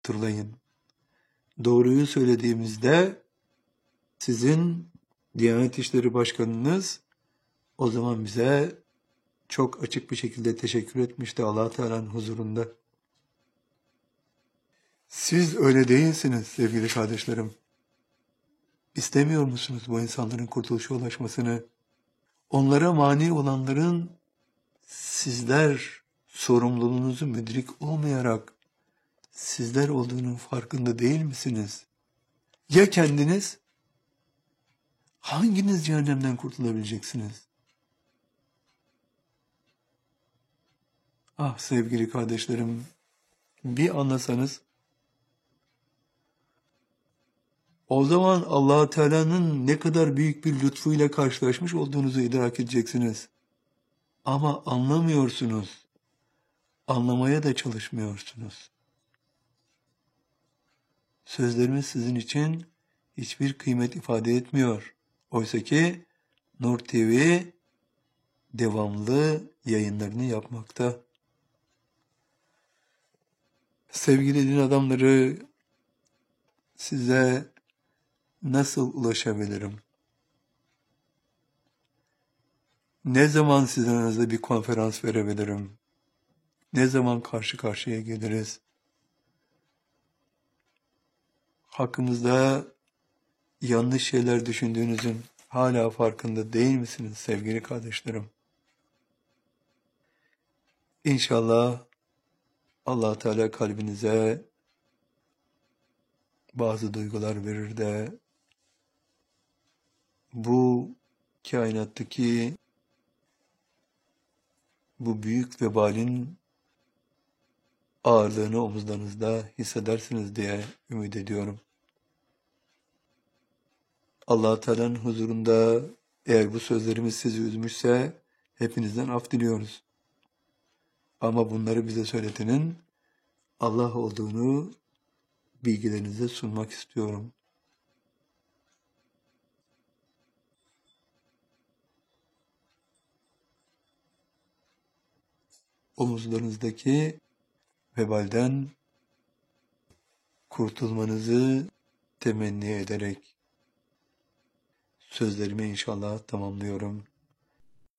hatırlayın. Doğruyu söylediğimizde sizin Diyanet İşleri Başkanınız o zaman bize çok açık bir şekilde teşekkür etmişti Allah Teala'nın huzurunda. Siz öyle değilsiniz sevgili kardeşlerim. İstemiyor musunuz bu insanların kurtuluşa ulaşmasını? Onlara mani olanların sizler sorumluluğunuzu müdrik olmayarak sizler olduğunun farkında değil misiniz? Ya kendiniz? Hanginiz cehennemden kurtulabileceksiniz? Ah sevgili kardeşlerim, bir anlasanız, o zaman Allah Teala'nın ne kadar büyük bir lütfuyla karşılaşmış olduğunuzu idrak edeceksiniz. Ama anlamıyorsunuz. Anlamaya da çalışmıyorsunuz. Sözlerimiz sizin için hiçbir kıymet ifade etmiyor. Oysa ki Nur TV devamlı yayınlarını yapmakta. Sevgili din adamları, size nasıl ulaşabilirim? Ne zaman sizin aranızda bir konferans verebilirim? Ne zaman karşı karşıya geliriz? Hakkımızda yanlış şeyler düşündüğünüzün hala farkında değil misiniz sevgili kardeşlerim? İnşallah Allah Teala kalbinize bazı duygular verir de bu kainattaki bu büyük vebalin ağırlığını omuzlarınızda hissedersiniz diye ümit ediyorum. Allah Teala'nın huzurunda eğer bu sözlerimiz sizi üzmüşse hepinizden af diliyoruz. Ama bunları bize söyletenin Allah olduğunu bilgilerinize sunmak istiyorum. Omuzlarınızdaki vebalden kurtulmanızı temenni ederek sözlerimi inşallah tamamlıyorum.